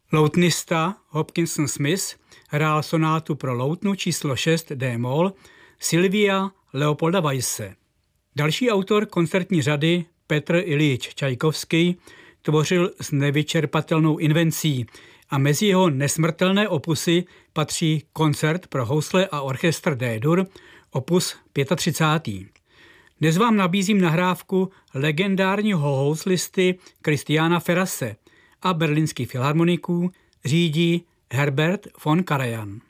Loutnista Hopkinson Smith hrál sonátu pro loutnu číslo 6 d-moll Sylvia Leopolda Weisse. Další autor koncertní řady Petr Iljič Čajkovskij tvořil s nevyčerpatelnou invencí a mezi jeho nesmrtelné opusy patří koncert pro housle a orchestr D-dur opus 35. Dnes vám nabízím nahrávku legendárního houslisty Christiana Ferrase a berlínských filharmoniků řídí Herbert von Karajan.